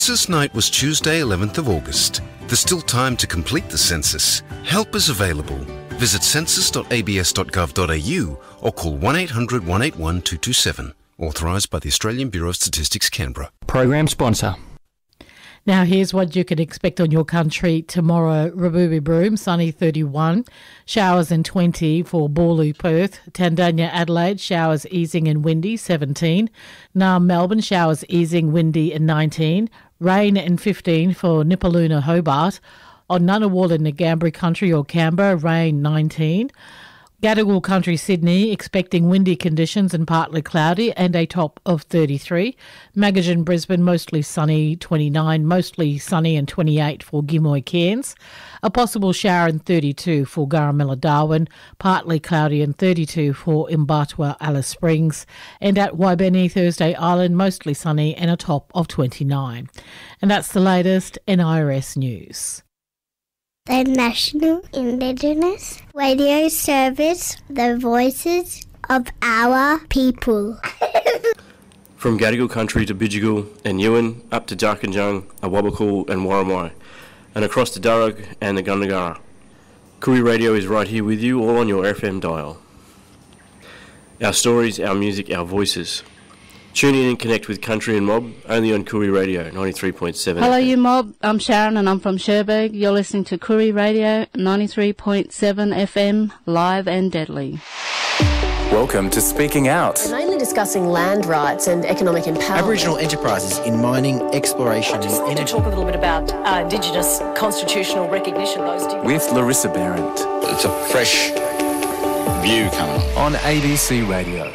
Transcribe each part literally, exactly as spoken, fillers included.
Census night was Tuesday, eleventh of August. There's still time to complete the census. Help is available. Visit census dot a b s dot gov dot a u or call one eight hundred one eight one two two seven. Authorised by the Australian Bureau of Statistics, Canberra. Program sponsor. Now here's what you can expect on your country tomorrow. Raboobie Broome, sunny thirty-one, showers and twenty for Boorloo, Perth. Tandanya, Adelaide, showers easing and windy, seventeen. Naarm, Melbourne, showers easing, windy and nineteen. Rain and fifteen for Nipaluna, Hobart. On Ngunnawal in the Ngambri Country or Canberra, rain nineteen. Gadigal Country, Sydney, expecting windy conditions and partly cloudy and a top of thirty-three. Magajan, Brisbane, mostly sunny, twenty-nine. Mostly sunny and twenty-eight for Gimoy, Cairns. A possible shower and thirty-two for Garamilla, Darwin. Partly cloudy and thirty-two for Imbatwa, Alice Springs. And at Waibeni, Thursday Island, mostly sunny and a top of twenty-nine. And that's the latest N I R S news. The National Indigenous Radio Service, the voices of our people. From Gadigal Country to Bidjigal and Yuin, up to Jarkanjung, Awabakal and Warramai, and across to Darug and the Gundagara. Koori Radio is right here with you, all on your F M dial. Our stories, our music, our voices. Tune in and connect with Country and Mob, only on Koori Radio, ninety-three point seven. Hello, F M. you mob. I'm Sharon and I'm from Cherbourg. You're listening to Koori Radio, ninety-three point seven F M, live and deadly. Welcome to Speaking Out. We're mainly discussing land rights and economic empowerment. Aboriginal enterprises in mining, exploration I just and want energy. to talk a little bit about uh, Indigenous constitutional recognition. Those With Larissa Behrendt. It's a fresh view coming on A B C Radio.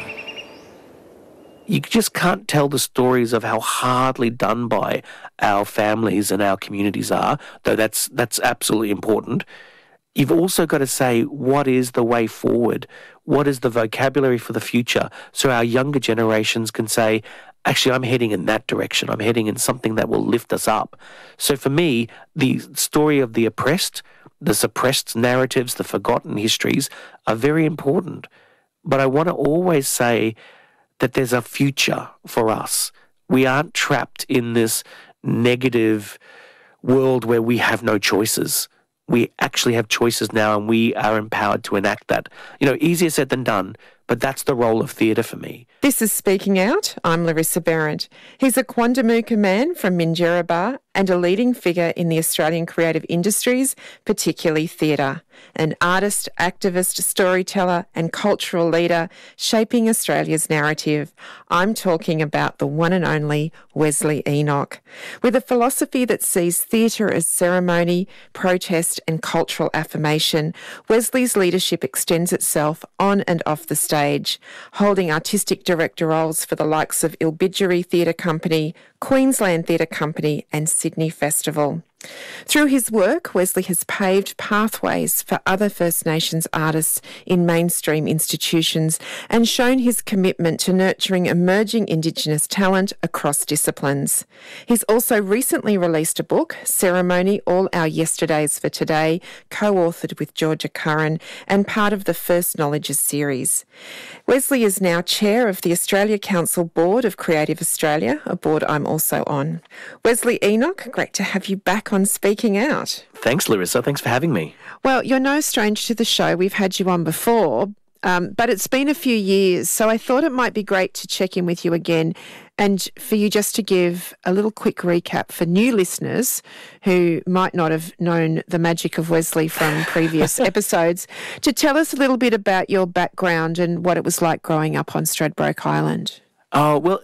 You just can't tell the stories of how hardly done by our families and our communities are, though that's that's absolutely important. You've also got to say, what is the way forward? What is the vocabulary for the future? So our younger generations can say, actually, I'm heading in that direction. I'm heading in something that will lift us up. So for me, the story of the oppressed, the suppressed narratives, the forgotten histories are very important. But I want to always say that there's a future for us. We aren't trapped in this negative world where we have no choices. We actually have choices now and we are empowered to enact that. You know, easier said than done, but that's the role of theatre for me. This is Speaking Out. I'm Larissa Behrendt. He's a Quandamooka man from Minjerribah and a leading figure in the Australian creative industries, particularly theatre. An artist, activist, storyteller and cultural leader shaping Australia's narrative. I'm talking about the one and only Wesley Enoch. With a philosophy that sees theatre as ceremony, protest and cultural affirmation, Wesley's leadership extends itself on and off the stage, holding artistic director roles for the likes of Ilbidjeri Theatre Company, Queensland Theatre Company and Sydney Festival. Through his work, Wesley has paved pathways for other First Nations artists in mainstream institutions and shown his commitment to nurturing emerging Indigenous talent across disciplines. He's also recently released a book, Ceremony, All Our Yesterdays for Today, co-authored with Georgia Curran and part of the First Knowledges series. Wesley is now chair of the Australia Council Board of Creative Australia, a board I'm also on. Wesley Enoch, great to have you back on Speaking Out. Thanks, Larissa. Thanks for having me. Well, you're no stranger to the show. We've had you on before, um, but it's been a few years, so I thought it might be great to check in with you again and for you just to give a little quick recap for new listeners who might not have known the magic of Wesley from previous episodes, to tell us a little bit about your background and what it was like growing up on Stradbroke Island. Oh, well,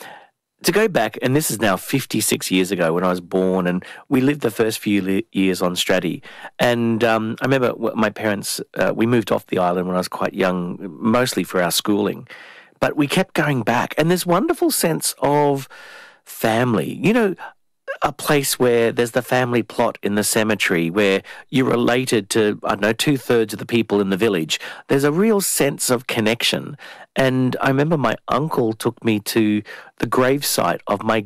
to go back, and this is now fifty-six years ago when I was born, and we lived the first few li- years on Straddy. And um, I remember my parents, uh, we moved off the island when I was quite young, mostly for our schooling. But we kept going back. And this wonderful sense of family, you know, a place where there's the family plot in the cemetery where you're related to, I don't know, two-thirds of the people in the village. There's a real sense of connection. And I remember my uncle took me to the gravesite of my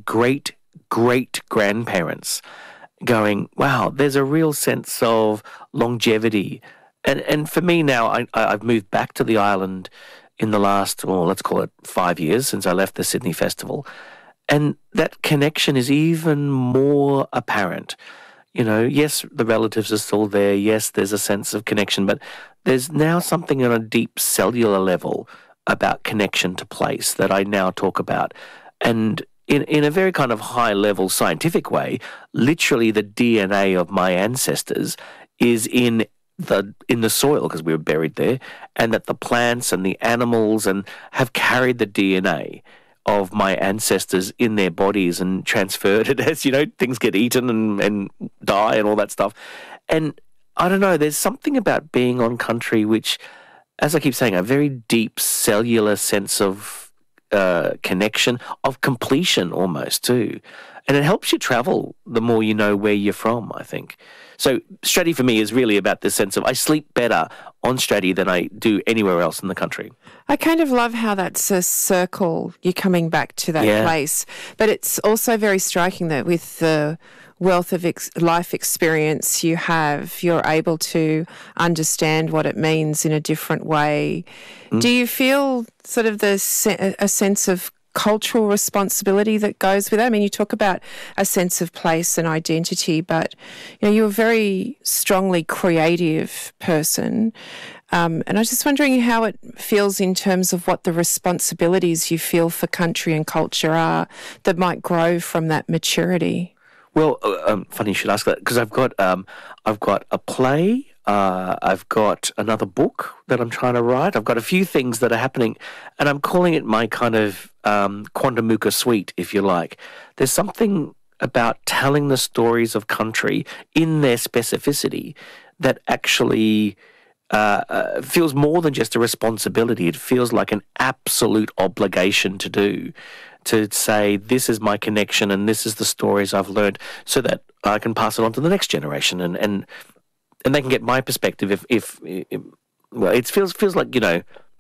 great-great-grandparents, going, wow, there's a real sense of longevity. And and for me now, I, I've moved back to the island in the last, well, let's call it five years since I left the Sydney Festival. And that connection is even more apparent. You know, yes, the relatives are still there. Yes, there's a sense of connection, but there's now something on a deep cellular level about connection to place that I now talk about. And in, in a very kind of high-level scientific way, literally the D N A of my ancestors is in the in the soil because we were buried there, and that the plants and the animals and have carried the D N A of my ancestors in their bodies and transferred it as, you know, things get eaten and, and die and all that stuff. And I don't know, there's something about being on country which, as I keep saying, a very deep cellular sense of uh, connection, of completion almost too. And it helps you travel the more you know where you're from, I think. So Straddie for me is really about this sense of I sleep better on Straddie than I do anywhere else in the country. I kind of love how that's a circle, you're coming back to that Yeah. place. But it's also very striking that with the wealth of ex- life experience you have, you're able to understand what it means in a different way. Mm. Do you feel sort of the se- a sense of cultural responsibility that goes with that? I mean, you talk about a sense of place and identity, but you know, you're a very strongly creative person. Um, and I was just wondering how it feels in terms of what the responsibilities you feel for country and culture are that might grow from that maturity. Well, uh, um, funny you should ask that because I've got um, I've got a play. Uh, I've got another book that I'm trying to write. I've got a few things that are happening, and I'm calling it my kind of um, Quandamooka suite, if you like. There's something about telling the stories of country in their specificity that actually uh, uh, feels more than just a responsibility. It feels like an absolute obligation to do, to say this is my connection and this is the stories I've learned so that I can pass it on to the next generation and and and they can get my perspective if, if, if well, it feels feels like, you know,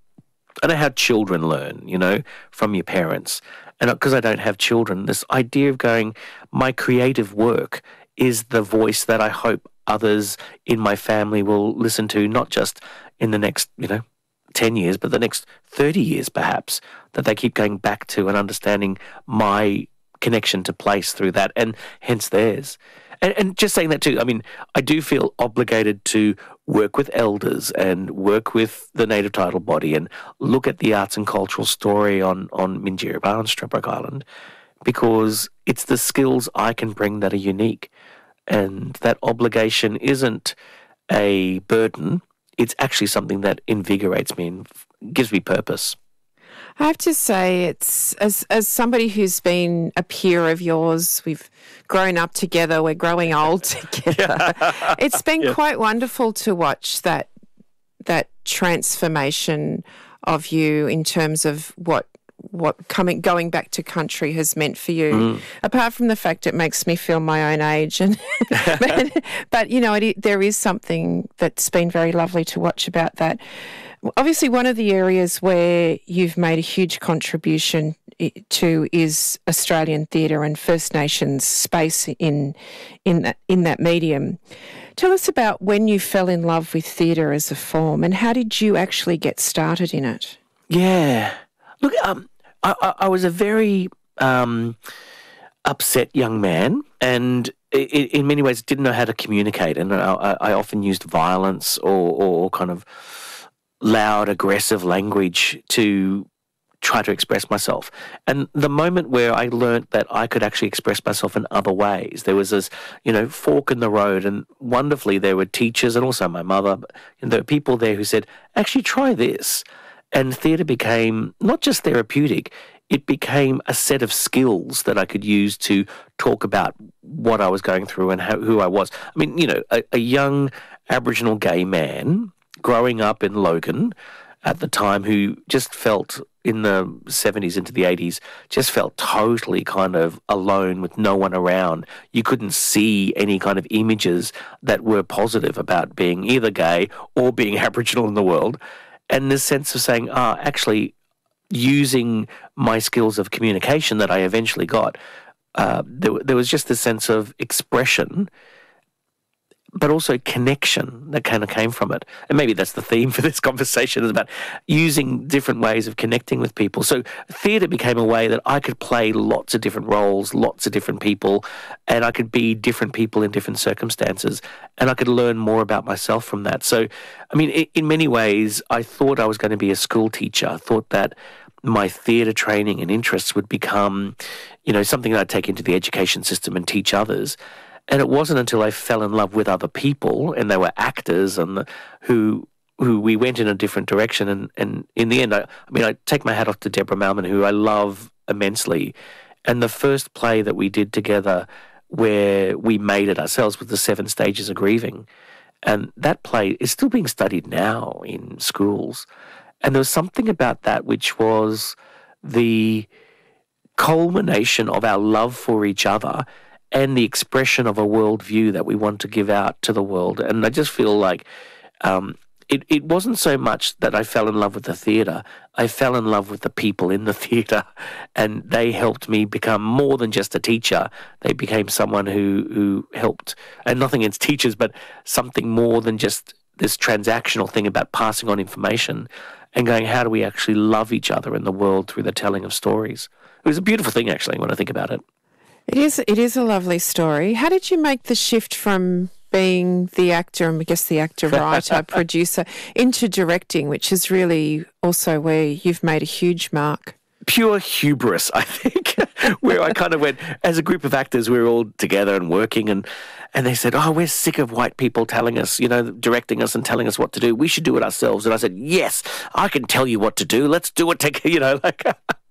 I know how children learn, you know, from your parents. And because I don't have children, this idea of going, my creative work is the voice that I hope others in my family will listen to, not just in the next, you know, ten years, but the next thirty years perhaps, that they keep going back to and understanding my connection to place through that and hence theirs. And, and just saying that too, I mean, I do feel obligated to work with elders and work with the native title body and look at the arts and cultural story on, on Minjerribah and Stradbroke Island because it's the skills I can bring that are unique. And that obligation isn't a burden. It's actually something that invigorates me and gives me purpose. I have to say, it's as as somebody who's been a peer of yours, we've grown up together, we're growing old together. It's been Yeah. quite wonderful to watch that that transformation of you in terms of what what coming going back to country has meant for you. Mm. Apart from the fact it makes me feel my own age, and but, but you know, it, there is something that's been very lovely to watch about that. Obviously, one of the areas where you've made a huge contribution to is Australian theatre and First Nations space in in that, in that medium. Tell us about when you fell in love with theatre as a form, and how did you actually get started in it? Yeah. Look, um, I, I, I was a very um, upset young man and in, in many ways didn't know how to communicate, and I, I often used violence or, or kind of loud, aggressive language to try to express myself. And the moment where I learnt that I could actually express myself in other ways, there was this, you know, fork in the road, and wonderfully there were teachers and also my mother, and there were people there who said, actually try this. And theatre became not just therapeutic, it became a set of skills that I could use to talk about what I was going through and how, who I was. I mean, you know, a, a young Aboriginal gay man growing up in Logan at the time who just felt in the seventies into the eighties, just felt totally kind of alone with no one around. You couldn't see any kind of images that were positive about being either gay or being Aboriginal in the world. And this sense of saying, ah, actually using my skills of communication that I eventually got, uh, there, there was just this sense of expression, but also connection that kind of came from it. And maybe that's the theme for this conversation, is about using different ways of connecting with people. So theatre became a way that I could play lots of different roles, lots of different people, and I could be different people in different circumstances, and I could learn more about myself from that. So, I mean, in many ways, I thought I was going to be a school teacher. I thought that my theatre training and interests would become, you know, something that I'd take into the education system and teach others. And it wasn't until I fell in love with other people, and they were actors, and the, who who we went in a different direction. And, and in the end, I, I mean, I take my hat off to Deborah Malman, who I love immensely. And the first play that we did together, where we made it ourselves, was The Seven Stages of Grieving. And that play is still being studied now in schools. And there was something about that which was the culmination of our love for each other and the expression of a worldview that we want to give out to the world. And I just feel like um, it, it wasn't so much that I fell in love with the theatre. I fell in love with the people in the theatre, and they helped me become more than just a teacher. They became someone who, who helped, and nothing against teachers, but something more than just this transactional thing about passing on information and going, how do we actually love each other in the world through the telling of stories? It was a beautiful thing, actually, when I think about it. It is, it is a lovely story. How did you make the shift from being the actor, and I guess the actor, writer, producer, into directing, which is really also where you've made a huge mark? Pure hubris, I think, where I kind of went, as a group of actors, we were all together and working, and, and they said, oh, we're sick of white people telling us, you know, directing us and telling us what to do. We should do it ourselves. And I said, yes, I can tell you what to do. Let's do it together, you know, like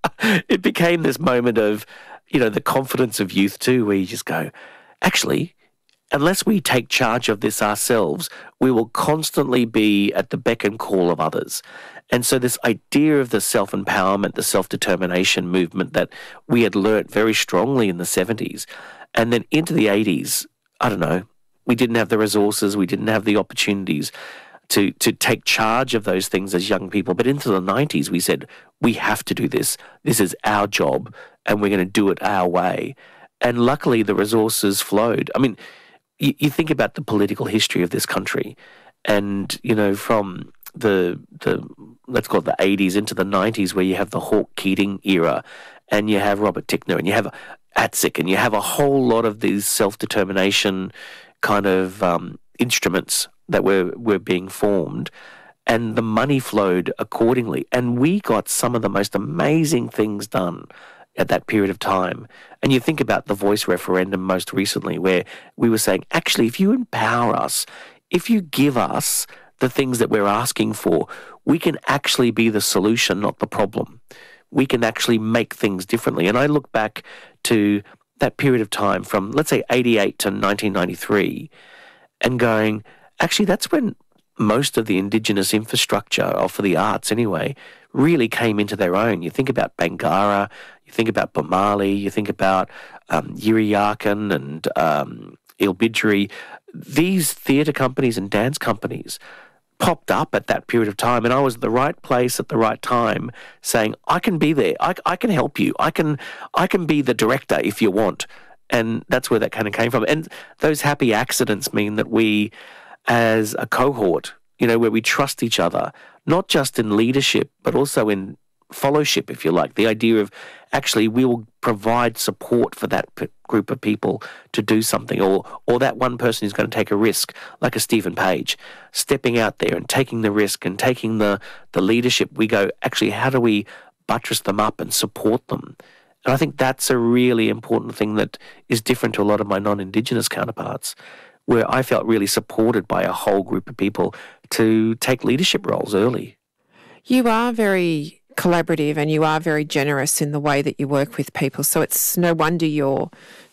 it became this moment of, you know, the confidence of youth too, where you just go, actually, unless we take charge of this ourselves, we will constantly be at the beck and call of others. And so this idea of the self-empowerment, the self-determination movement that we had learnt very strongly in the seventies, and then into the eighties, I don't know, we didn't have the resources, we didn't have the opportunities to, to take charge of those things as young people. But into the nineties, we said, we have to do this. This is our job, and we're going to do it our way. And luckily, the resources flowed. I mean, you, you think about the political history of this country, and, you know, from the, the let's call it the eighties into the nineties, where you have the Hawke-Keating era, and you have Robert Tickner, and you have ATSIC, and you have a whole lot of these self-determination kind of um, instruments that were, were being formed, and the money flowed accordingly. And we got some of the most amazing things done at that period of time. And you think about the Voice referendum most recently, where we were saying, actually, if you empower us, if you give us the things that we're asking for, we can actually be the solution, not the problem. We can actually make things differently. And I look back to that period of time from, let's say, eighty-eight to nineteen ninety-three, and going, actually, that's when most of the Indigenous infrastructure, or for the arts anyway, really came into their own. You think about Bangarra, you think about Bamali, you think about um, Yiriyarkan and um, Ilbidjeri. These theatre companies and dance companies popped up at that period of time, and I was at the right place at the right time, saying, I can be there, I, I can help you, I can, I can be the director if you want. And that's where that kind of came from. And those happy accidents mean that we, as a cohort, you know, where we trust each other, not just in leadership, but also in fellowship, if you like. The idea of actually we will provide support for that p- group of people to do something, or or that one person who's going to take a risk, like a Stephen Page, stepping out there and taking the risk and taking the, the leadership. We go, actually, how do we buttress them up and support them? And I think that's a really important thing that is different to a lot of my non-Indigenous counterparts, where I felt really supported by a whole group of people to take leadership roles early. You are very collaborative, and you are very generous in the way that you work with people. So it's no wonder you're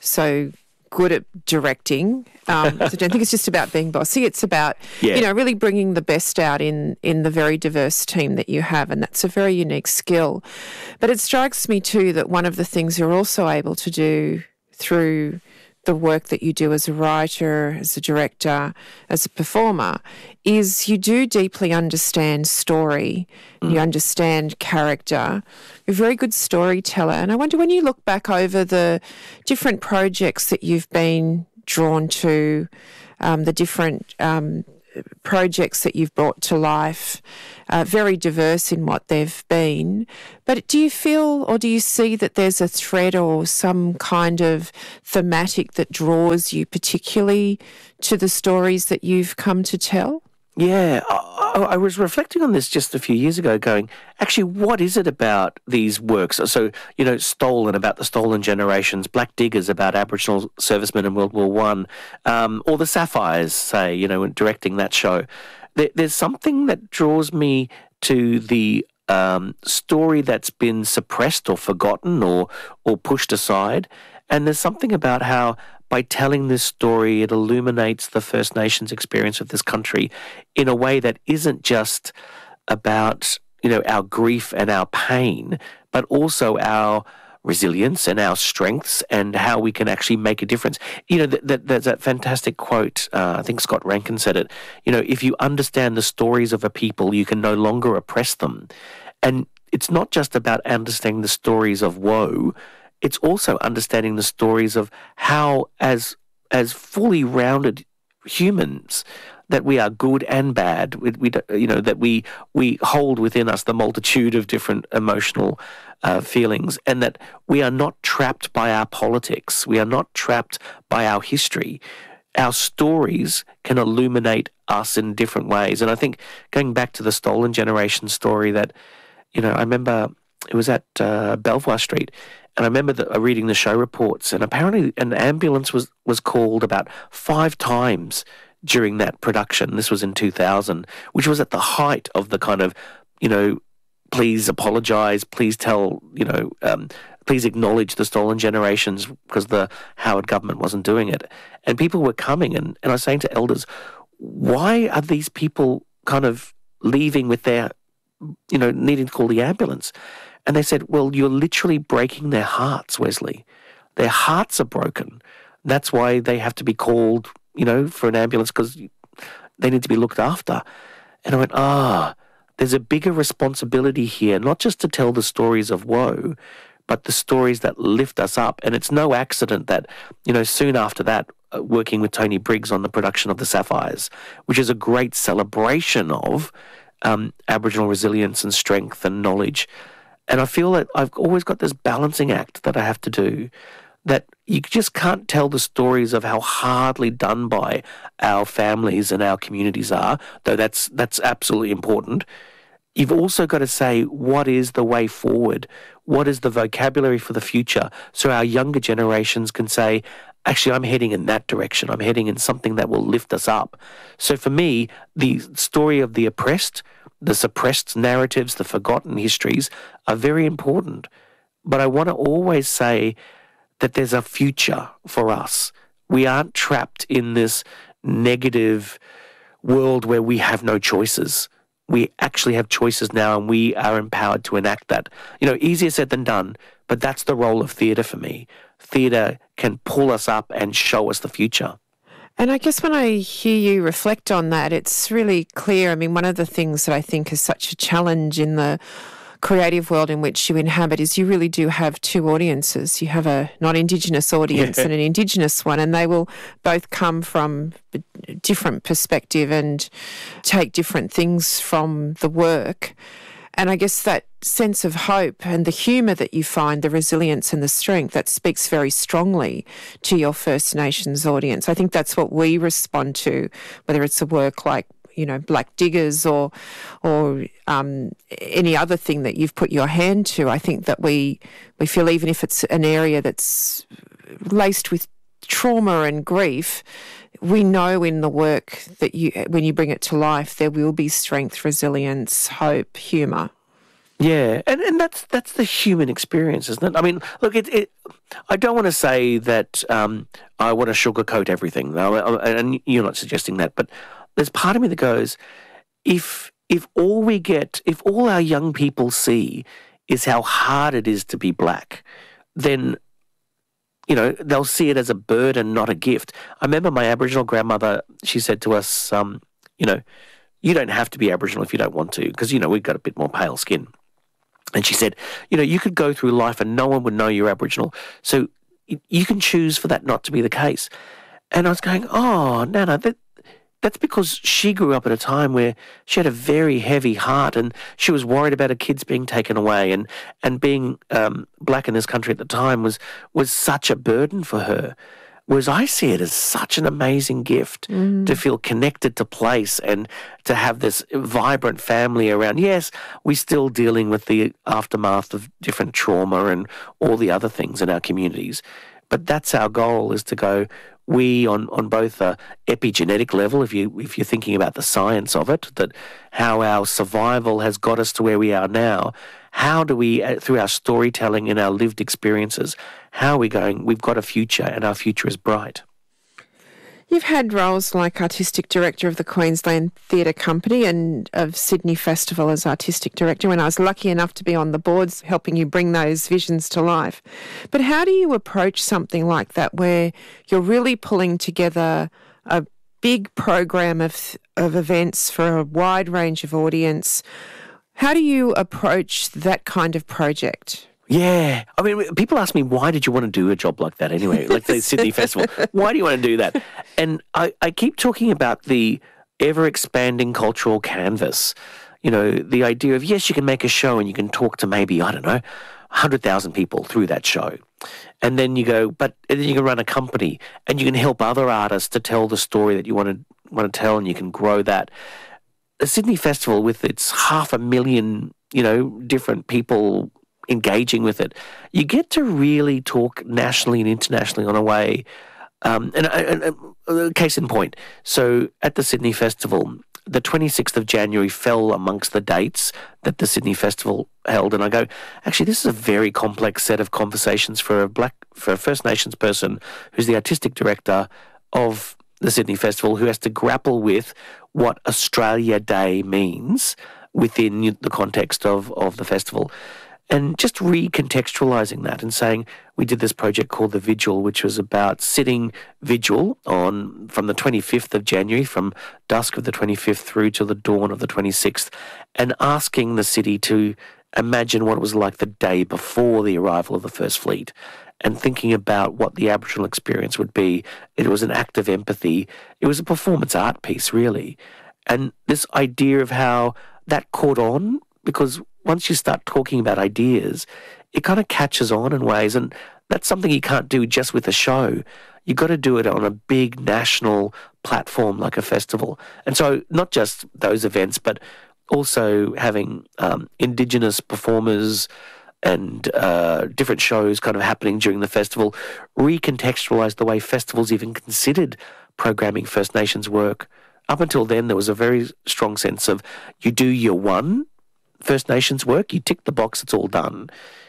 so good at directing. Um, so I don't think it's just about being bossy. It's about, yeah. you know, really bringing the best out in, in the very diverse team that you have, and that's a very unique skill. But it strikes me too that one of the things you're also able to do through the work that you do as a writer, as a director, as a performer, is you do deeply understand story, mm. you understand character. You're a very good storyteller. And I wonder, when you look back over the different projects that you've been drawn to um, the different um, projects that you've brought to life, uh, very diverse in what they've been. But do you feel or do you see that there's a thread or some kind of thematic that draws you particularly to the stories that you've come to tell? Yeah, I, I was reflecting on this just a few years ago going, actually, what is it about these works? So, you know, Stolen, about the stolen generations, Black Diggers, about Aboriginal servicemen in World War One, um, or The Sapphires, say, you know, directing that show. There, there's something that draws me to the um, story that's been suppressed or forgotten or or pushed aside. And there's something about how by telling this story, it illuminates the First Nations experience of this country in a way that isn't just about, you know, our grief and our pain, but also our resilience and our strengths and how we can actually make a difference. You know, th- th- there's that fantastic quote, uh, I think Scott Rankin said it, you know, if you understand the stories of a people, you can no longer oppress them. And it's not just about understanding the stories of woe, it's also understanding the stories of how, as as fully rounded humans, that we are good and bad. We, we you know that we we hold within us the multitude of different emotional uh, feelings, and that we are not trapped by our politics. We are not trapped by our history. Our stories can illuminate us in different ways. And I think going back to the Stolen Generation story, that you know, I remember it was at uh, Belvoir Street. And I remember the, uh, reading the show reports, and apparently an ambulance was, was called about five times during that production. This was in two thousand, which was at the height of the kind of, you know, please apologise, please tell, you know, um, please acknowledge the stolen generations, because the Howard government wasn't doing it. And people were coming, and, and I was saying to elders, why are these people kind of leaving with their, you know, needing to call the ambulance? And they said, well, you're literally breaking their hearts, Wesley. Their hearts are broken. That's why they have to be called, you know, for an ambulance, because they need to be looked after. And I went, ah, there's a bigger responsibility here, not just to tell the stories of woe, but the stories that lift us up. And it's no accident that, you know, soon after that, uh, working with Tony Briggs on the production of The Sapphires, which is a great celebration of um, Aboriginal resilience and strength and knowledge. And I feel that I've always got this balancing act that I have to do, that you just can't tell the stories of how hardly done by our families and our communities are, though that's that's absolutely important. You've also got to say, what is the way forward? What is the vocabulary for the future? So our younger generations can say, actually, I'm heading in that direction. I'm heading in something that will lift us up. So for me, the story of the oppressed, the suppressed narratives, the forgotten histories are very important. But I want to always say that there's a future for us. We aren't trapped in this negative world where we have no choices. We actually have choices now, and we are empowered to enact that. You know, easier said than done, but that's the role of theatre for me. Theatre can pull us up and show us the future. And I guess when I hear you reflect on that, it's really clear. I mean, one of the things that I think is such a challenge in the creative world in which you inhabit is you really do have two audiences. You have a non-Indigenous audience yeah. and an Indigenous one, and they will both come from a different perspective and take different things from the work. And I guess that sense of hope and the humour that you find, the resilience and the strength, that speaks very strongly to your First Nations audience. I think that's what we respond to, whether it's a work like, you know, Black Diggers or or um, any other thing that you've put your hand to. I think that we we feel, even if it's an area that's laced with trauma and grief, we know in the work that you, when you bring it to life, there will be strength, resilience, hope, humour. Yeah, and, and that's that's the human experience, isn't it? I mean, look, it, it I don't want to say that um, I want to sugarcoat everything, and you're not suggesting that, but there's part of me that goes, if if all we get, if all our young people see is how hard it is to be black, then, you know, they'll see it as a burden, not a gift. I remember my Aboriginal grandmother, she said to us, um, you know, you don't have to be Aboriginal if you don't want to, because, you know, we've got a bit more pale skin. And she said, you know, you could go through life and no one would know you're Aboriginal. So you can choose for that not to be the case. And I was going, oh, Nana, that, that's because she grew up at a time where she had a very heavy heart and she was worried about her kids being taken away, and, and being um, black in this country at the time was, was such a burden for her. Whereas I see it as such an amazing gift mm. to feel connected to place and to have this vibrant family around. Yes, we're still dealing with the aftermath of different trauma and all the other things in our communities. But that's our goal, is to go, we on, on both a epigenetic level, if you if you're thinking about the science of it, that how our survival has got us to where we are now. How do we, through our storytelling and our lived experiences, how are we going? We've got a future, and our future is bright. You've had roles like Artistic Director of the Queensland Theatre Company and of Sydney Festival as Artistic Director, when I was lucky enough to be on the boards helping you bring those visions to life. But how do you approach something like that, where you're really pulling together a big program of of events for a wide range of audience? How do you approach that kind of project? Yeah. I mean, people ask me, why did you want to do a job like that anyway? Like the Sydney Festival. Why do you want to do that? And I, I keep talking about the ever-expanding cultural canvas. You know, the idea of, yes, you can make a show and you can talk to maybe, I don't know, one hundred thousand people through that show. And then you go, but and then you can run a company and you can help other artists to tell the story that you want to want to tell, and you can grow that. The Sydney Festival, with its half a million, you know, different people engaging with it, you get to really talk nationally and internationally on a way. Um, and, and, and uh, case in point, so at the Sydney Festival, the twenty-sixth of January fell amongst the dates that the Sydney Festival held, and I go, actually, this is a very complex set of conversations for a black, for a First Nations person who's the artistic director of the Sydney Festival, who has to grapple with what Australia Day means within the context of, of the festival. And just recontextualising that and saying, we did this project called The Vigil, which was about sitting vigil on from the twenty-fifth of January, from dusk of the twenty-fifth through to the dawn of the twenty-sixth, and asking the city to imagine what it was like the day before the arrival of the First Fleet, and thinking about what the Aboriginal experience would be. It was an act of empathy. It was a performance art piece, really. And this idea of how that caught on, because once you start talking about ideas, it kind of catches on in ways, and that's something you can't do just with a show. You've got to do it on a big national platform like a festival. And so not just those events, but also having um, Indigenous performers and uh, different shows kind of happening during the festival, recontextualise the way festivals even considered programming First Nations work. Up until then, there was a very strong sense of, you do your one First Nations work, you tick the box, it's all done.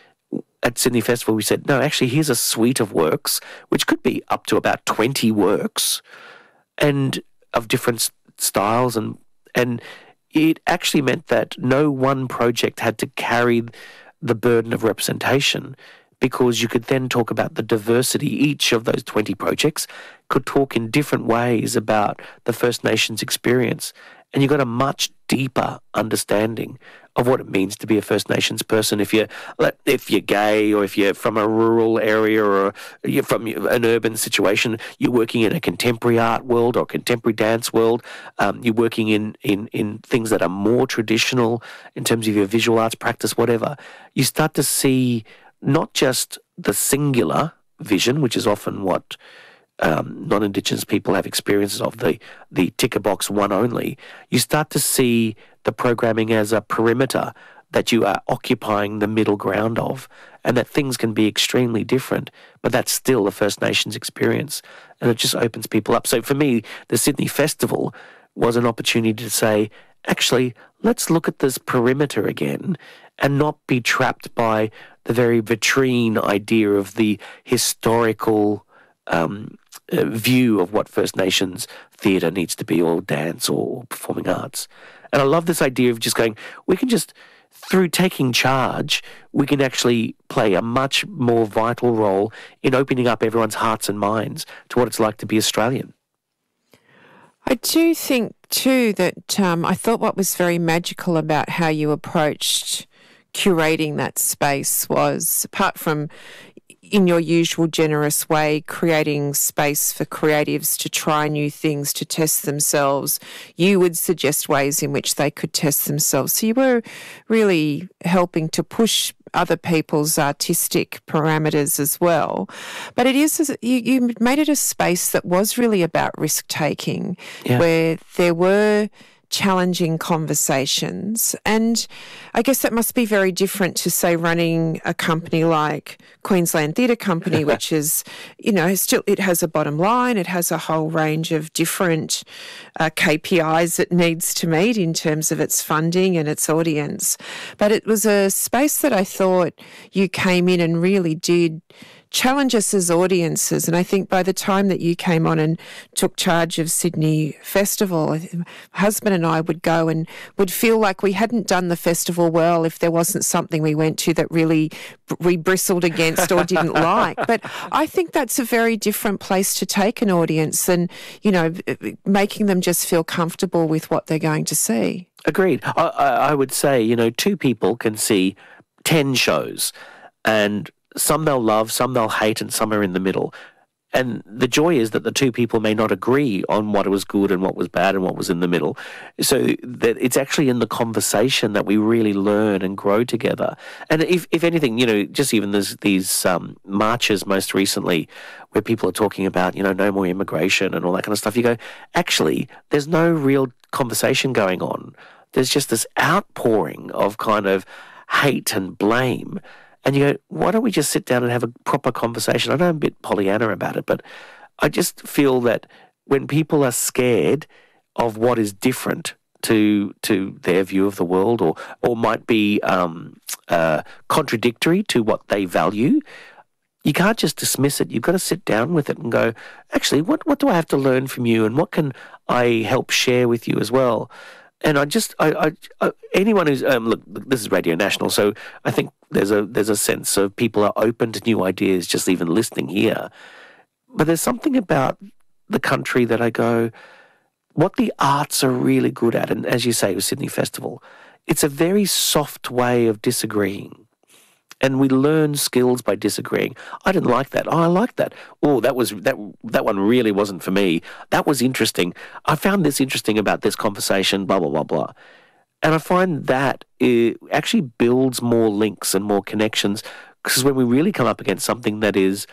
At Sydney Festival, we said, no, actually, here's a suite of works, which could be up to about twenty works, and of different styles, and and it actually meant that no one project had to carry the burden of representation, because you could then talk about the diversity. Each of those twenty projects could talk in different ways about the First Nations experience, and you got a much deeper understanding of what it means to be a First Nations person. If you're if you're gay, or if you're from a rural area, or you're from an urban situation, you're working in a contemporary art world or contemporary dance world, um, you're working in, in, in things that are more traditional in terms of your visual arts practice, whatever, you start to see not just the singular vision, which is often what Um, non-Indigenous people have experiences of, the, the ticker box one only. You start to see the programming as a perimeter that you are occupying the middle ground of, and that things can be extremely different, but that's still a First Nations experience, and it just opens people up. So for me, the Sydney Festival was an opportunity to say, actually, let's look at this perimeter again and not be trapped by the very vitrine idea of the historical um, uh, view of what First Nations theatre needs to be, or dance or performing arts. And I love this idea of just going, we can just, through taking charge, we can actually play a much more vital role in opening up everyone's hearts and minds to what it's like to be Australian. I do think too that um, I thought what was very magical about how you approached curating that space was, apart from in your usual generous way, creating space for creatives to try new things, to test themselves. You would suggest ways in which they could test themselves. So you were really helping to push other people's artistic parameters as well. But it is, you, you made it a space that was really about risk-taking, yeah. where there were challenging conversations. And I guess that must be very different to, say, running a company like Queensland Theatre Company, which is, you know, still, it has a bottom line, it has a whole range of different uh, K P Is it needs to meet in terms of its funding and its audience. But it was a space that I thought you came in and really did challenge us as audiences. And I think by the time that you came on and took charge of Sydney Festival, my husband and I would go and would feel like we hadn't done the festival well if there wasn't something we went to that really we bristled against or didn't like. But I think that's a very different place to take an audience than, you know, making them just feel comfortable with what they're going to see. Agreed. I, I, I would say, you know, two people can see ten shows, and some they'll love, some they'll hate, and some are in the middle. And the joy is that the two people may not agree on what was good and what was bad and what was in the middle. So that it's actually in the conversation that we really learn and grow together. And if, if anything, you know, just even there's these um, marches most recently where people are talking about, you know, no more immigration and all that kind of stuff, you go, actually, there's no real conversation going on. There's just this outpouring of kind of hate and blame. And you go, why don't we just sit down and have a proper conversation? I know I'm a bit Pollyanna about it, but I just feel that when people are scared of what is different to to their view of the world, or or might be um, uh, contradictory to what they value, you can't just dismiss it. You've got to sit down with it and go, actually, what, what do I have to learn from you, and what can I help share with you as well? And I just, I, I, I anyone who's, um, look, this is Radio National, so I think there's a there's a sense of people are open to new ideas just even listening here. But there's something about the country that I go, what the arts are really good at, and as you say with Sydney Festival, it's a very soft way of disagreeing. And we learn skills by disagreeing. I didn't like that. Oh, I liked that. Oh, that was that that one really wasn't for me. That was interesting. I found this interesting about this conversation, blah, blah, blah, blah. And I find that it actually builds more links and more connections, because when we really come up against something that is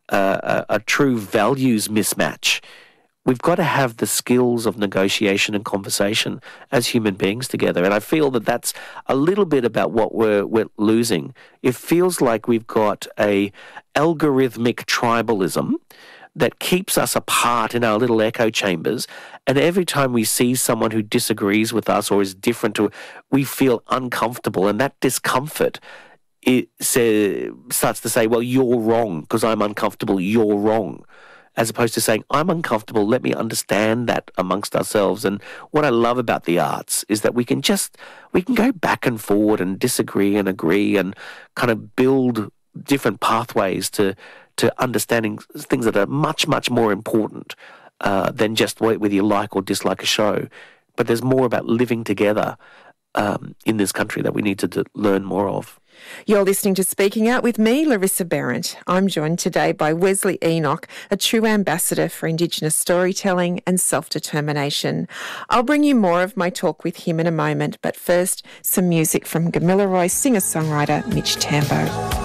uh, a, a true values mismatch, we've got to have the skills of negotiation and conversation as human beings together. And I feel that that's a little bit about what we're, we're losing. It feels like we've got a algorithmic tribalism that keeps us apart in our little echo chambers. And every time we see someone who disagrees with us or is different to, we feel uncomfortable. And that discomfort, it say, starts to say, well, you're wrong because I'm uncomfortable, you're wrong. As opposed to saying, I'm uncomfortable, let me understand that amongst ourselves. And what I love about the arts is that we can just, we can go back and forward and disagree and agree and kind of build different pathways to, to understanding things that are much, much more important uh, than just whether you like or dislike a show. But there's more about living together um, in this country that we need to d- learn more of. You're listening to Speaking Out with me, Larissa Behrendt. I'm joined today by Wesley Enoch, a true ambassador for Indigenous storytelling and self-determination. I'll bring you more of my talk with him in a moment, but first, some music from Gamilaroi singer-songwriter Mitch Tambo.